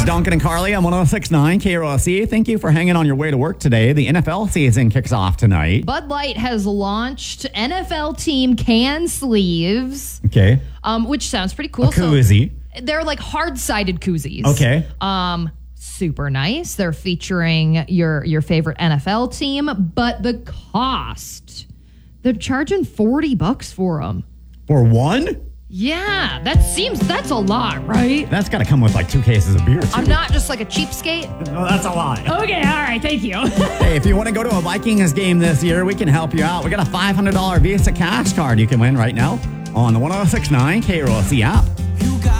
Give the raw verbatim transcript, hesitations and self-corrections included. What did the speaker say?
It's Duncan and Carly on one oh six point nine K R O C. Thank you for hanging on your way to work today. The N F L season kicks off tonight. Bud Light has launched N F L team can sleeves. Okay. Um, which sounds pretty cool. A koozie. So they're like hard-sided koozies. Okay. Um, super nice. They're featuring your your favorite N F L team, but the cost, they're charging forty bucks for them. For one? Yeah, that seems, that's a lot, right? That's got to come with like two cases of beer, too. I'm not just like a cheapskate. No, that's a lot. Okay, all right, thank you. Hey, if you want to go to a Vikings game this year, we can help you out. We got a five hundred dollars Visa cash card you can win right now on the one oh six point nine K R O C app.